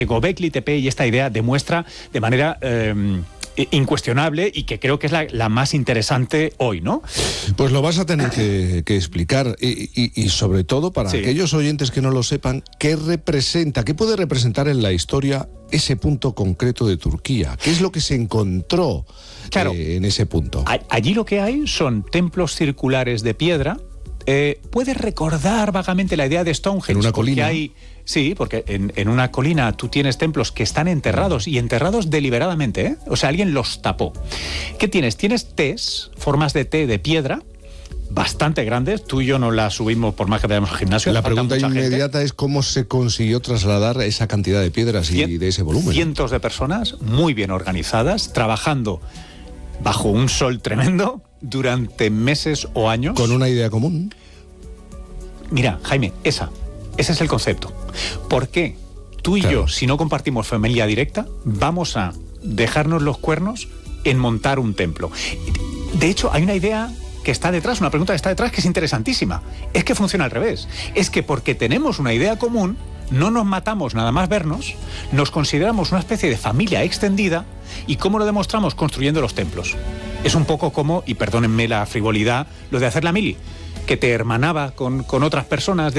Göbekli Tepe y esta idea demuestra de manera incuestionable y que creo que es la más interesante hoy, ¿no? Pues lo vas a tener que explicar y sobre todo para aquellos oyentes que no lo sepan, ¿qué puede representar en la historia ese punto concreto de Turquía? ¿Qué es lo que se encontró en ese punto? Allí lo que hay son templos circulares de piedra. Puedes recordar vagamente la idea de Stonehenge. En una colina. Sí, porque en una colina tú tienes templos que están enterrados y enterrados deliberadamente, ¿eh? O sea, alguien los tapó. ¿Qué tienes? Tienes Ts, formas de T de piedra, bastante grandes. Tú y yo no las subimos por más que vayamos al gimnasio. La pregunta inmediata es cómo se consiguió trasladar esa cantidad de piedras y de ese volumen. Cientos de personas muy bien organizadas, trabajando bajo un sol tremendo durante meses o años. ¿Con una idea común? Mira, Jaime, ese es el concepto. ¿Por qué tú y yo, si no compartimos familia directa, vamos a dejarnos los cuernos en montar un templo? De hecho, hay una idea que está detrás, una pregunta que está detrás que es interesantísima. Es que funciona al revés. Es que porque tenemos una idea común, no nos matamos nada más vernos, nos consideramos una especie de familia extendida. ¿Y cómo lo demostramos? Construyendo los templos. Es un poco como, y perdónenme la frivolidad, lo de hacer la mili, que te hermanaba con otras personas.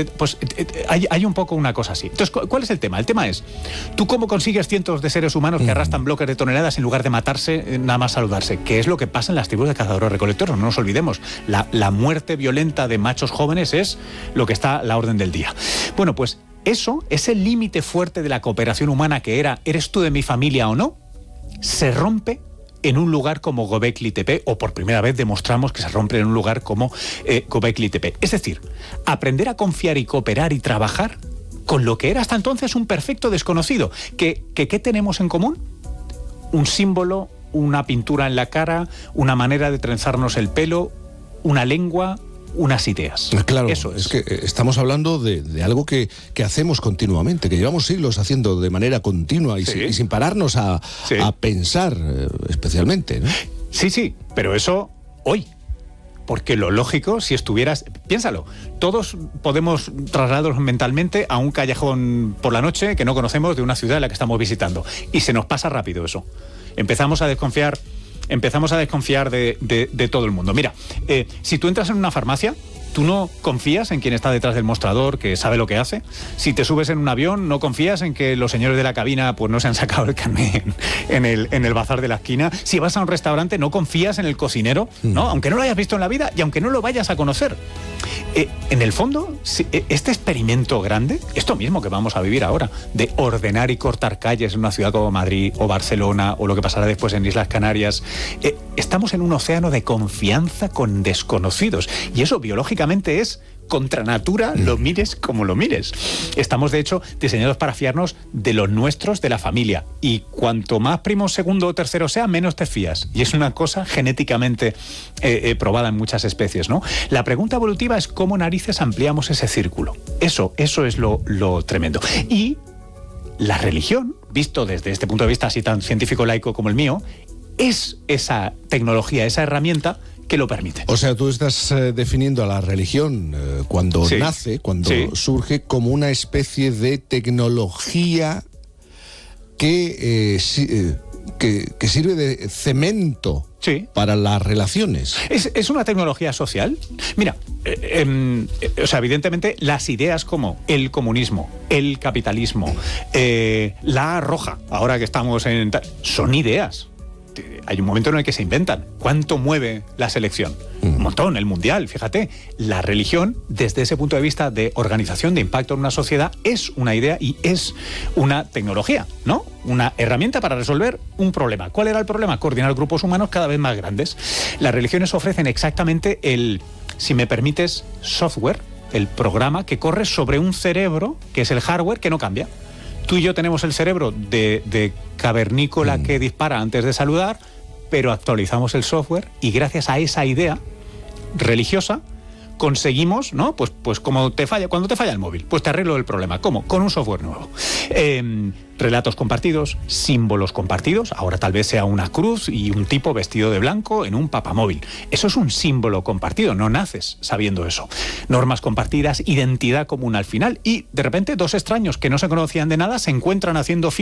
Hay un poco una cosa así. Entonces, ¿cuál es el tema? El tema es, ¿tú cómo consigues cientos de seres humanos que arrastran bloques de toneladas en lugar de matarse, nada más saludarse? Que es lo que pasa en las tribus de cazadores-recolectores, no nos olvidemos. La muerte violenta de machos jóvenes es lo que está a la orden del día. Bueno, pues eso, ese límite fuerte de la cooperación humana que era, ¿eres tú de mi familia o no?, se rompe en un lugar como Göbekli Tepe, o por primera vez demostramos que se rompe en un lugar como Göbekli Tepe. Es decir, aprender a confiar y cooperar y trabajar con lo que era hasta entonces un perfecto desconocido. ¿Qué tenemos en común? Un símbolo, una pintura en la cara, una manera de trenzarnos el pelo, una lengua, unas ideas. Claro, eso es que estamos hablando de algo que hacemos continuamente, que llevamos siglos haciendo de manera continua y sin pararnos a pensar especialmente, ¿no? Sí, pero eso hoy. Porque lo lógico, si estuvieras... Piénsalo, todos podemos trasladarnos mentalmente a un callejón por la noche que no conocemos de una ciudad en la que estamos visitando. Y se nos pasa rápido eso. Empezamos a desconfiar de todo el mundo. Mira, si tú entras en una farmacia, tú no confías en quien está detrás del mostrador, que sabe lo que hace. Si te subes en un avión, no confías en que los señores de la cabina pues no se han sacado el carnet en el bazar de la esquina. Si vas a un restaurante, no confías en el cocinero, ¿no? Aunque no lo hayas visto en la vida y aunque no lo vayas a conocer. En el fondo, este experimento grande, esto mismo que vamos a vivir ahora, de ordenar y cortar calles en una ciudad como Madrid o Barcelona o lo que pasará después en Islas Canarias, estamos en un océano de confianza con desconocidos. Y eso biológicamente es contra natura, lo mires como lo mires. Estamos, de hecho, diseñados para fiarnos de los nuestros, de la familia. Y cuanto más primo, segundo o tercero sea, menos te fías. Y es una cosa genéticamente probada en muchas especies, ¿no? La pregunta evolutiva es cómo narices ampliamos ese círculo. Eso es lo tremendo. Y la religión, visto desde este punto de vista así tan científico laico como el mío, es esa tecnología, esa herramienta que lo permite. O sea, tú estás definiendo a la religión cuando nace, cuando surge, como una especie de tecnología que sirve de cemento para las relaciones. ¿Es una tecnología social? Mira, evidentemente las ideas como el comunismo, el capitalismo, la roja, ahora que estamos son ideas. Hay un momento en el que se inventan. ¿Cuánto mueve la selección? Un montón, el mundial, fíjate. La religión, desde ese punto de vista de organización, de impacto en una sociedad, es una idea y es una tecnología, ¿no? Una herramienta para resolver un problema. ¿Cuál era el problema? Coordinar grupos humanos cada vez más grandes. Las religiones ofrecen exactamente si me permites, software, el programa que corre sobre un cerebro, que es el hardware, que no cambia. Tú y yo tenemos el cerebro de cavernícola que dispara antes de saludar, pero actualizamos el software y gracias a esa idea religiosa conseguimos, ¿no? Pues como cuando te falla el móvil, pues te arreglo el problema. ¿Cómo? Con un software nuevo. Relatos compartidos, símbolos compartidos, ahora tal vez sea una cruz y un tipo vestido de blanco en un papamóvil. Eso es un símbolo compartido, no naces sabiendo eso. Normas compartidas, identidad común al final, y de repente dos extraños que no se conocían de nada se encuentran haciendo